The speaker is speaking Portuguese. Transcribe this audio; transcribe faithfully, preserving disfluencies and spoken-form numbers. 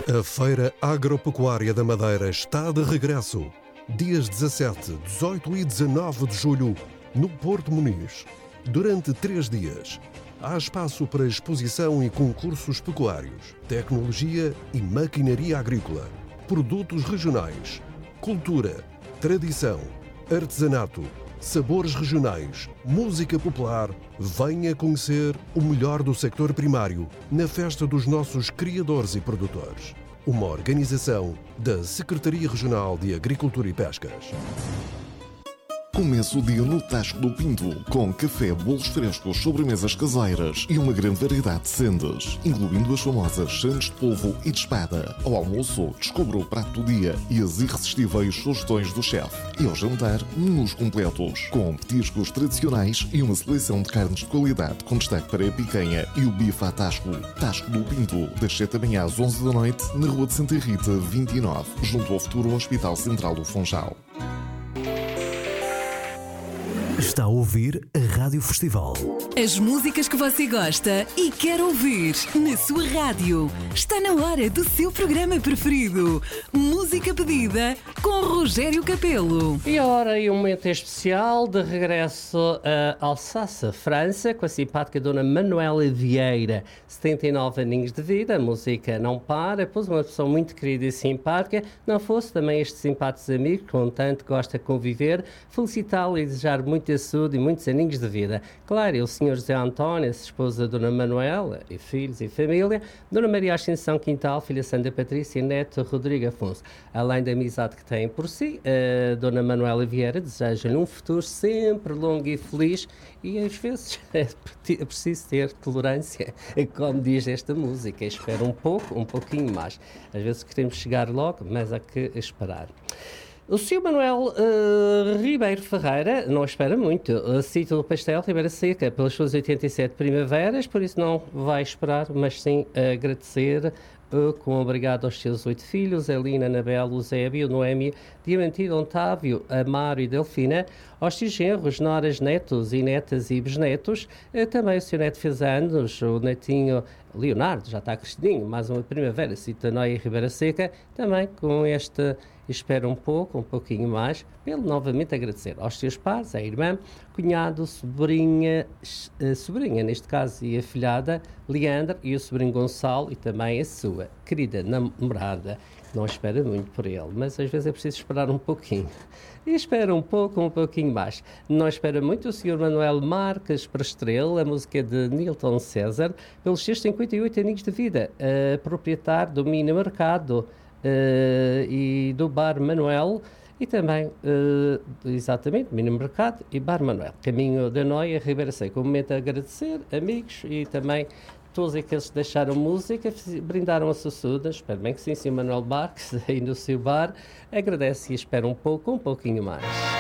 A Feira Agropecuária da Madeira está de regresso. Dias dezassete, dezoito e dezanove de julho, no Porto Muniz. Durante três dias, há espaço para exposição e concursos pecuários, tecnologia e maquinaria agrícola, produtos regionais, cultura, tradição, artesanato, sabores regionais, música popular. Venha conhecer o melhor do sector primário na Festa dos Nossos Criadores e Produtores. Uma organização da Secretaria Regional de Agricultura e Pescas. Começa o dia no Tasco do Pinto, com café, bolos frescos, sobremesas caseiras e uma grande variedade de sendas, incluindo as famosas sandes de polvo e de espada. Ao almoço, descubra o prato do dia e as irresistíveis sugestões do chefe. E ao jantar, menus completos, com petiscos tradicionais e uma seleção de carnes de qualidade, com destaque para a picanha e o bife à Tasco. Tasco do Pinto, das sete da manhã às onze da noite, na Rua de Santa Rita, vinte e nove, junto ao futuro Hospital Central do Funchal. Está a ouvir a Rádio Festival. As músicas que você gosta e quer ouvir na sua rádio. Está na hora do seu programa preferido. Música pedida com Rogério Capelo. E agora, em um momento especial, de regresso a Alsácia, França, com a simpática Dona Manuela Vieira, setenta e nove aninhos de vida. A música não para, pois uma pessoa muito querida e simpática. Não fosse também estes simpáticos amigos, com tanto gosta de conviver, felicitá-lo e desejar muito de saúde e muitos aninhos de vida. Claro, e o senhor José António, a esposa da Dona Manuela, e filhos e família, Dona Maria Ascensão Quintal, filha Sandra Patrícia e neto Rodrigo Afonso. Além da amizade que têm por si, a Dona Manuela Vieira deseja-lhe um futuro sempre longo e feliz, e às vezes é preciso ter tolerância, como diz esta música. Espera um pouco, um pouquinho mais. Às vezes queremos chegar logo, mas há que esperar. O senhor Manuel uh, Ribeiro Ferreira não espera muito. Uh, cita o pastel Ribeira Seca pelas suas oitenta e sete primaveras, por isso não vai esperar, mas sim uh, agradecer uh, com obrigado aos seus oito filhos, Elina, Anabela, Eusébio, Noémia, Diamantino, Otávio, Amaro e Delfina, aos seus genros, noras, netos e netas e bisnetos. Uh, também o seu neto fez anos, o netinho Leonardo, já está crescidinho, mais uma primavera, cita Noia Ribeira Seca, também com esta... Espera um pouco, um pouquinho mais, pelo novamente agradecer aos seus pais, a irmã, cunhado, sobrinha, sobrinha neste caso, e afilhada, Leandra, e o sobrinho Gonçalo, e também a sua querida namorada. Não espera muito por ele, mas às vezes é preciso esperar um pouquinho. E espera um pouco, um pouquinho mais. Não espera muito o senhor Manuel Marques Prestrel, a música de Nilton César, pelos seus cinquenta e oito aninhos de vida, uh, proprietário do Mini Mercado, Uh, e do Bar Manuel, e também, uh, exatamente, Mini Mercado e Bar Manuel. Caminho da Noia, Ribeira Seca. Um momento a agradecer, amigos, e também todos aqueles que deixaram música, brindaram a sua. Espero bem que sim, sim, Manuel Marques, aí no seu bar. Agradece e espera um pouco, um pouquinho mais.